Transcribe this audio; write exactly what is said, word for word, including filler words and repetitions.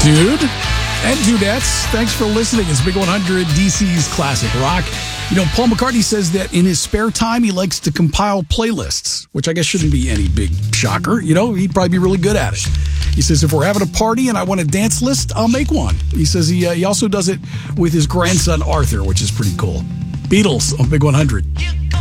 Dude and dudettes, thanks for listening. It's Big one hundred, D C's classic rock. You know, Paul McCartney says that in his spare time, he likes to compile playlists, which I guess shouldn't be any big shocker. You know, he'd probably be really good at it. He says, if we're having a party and I want a dance list, I'll make one. He says he, uh, he also does it with his grandson, Arthur, which is pretty cool. Beatles on Big one hundred.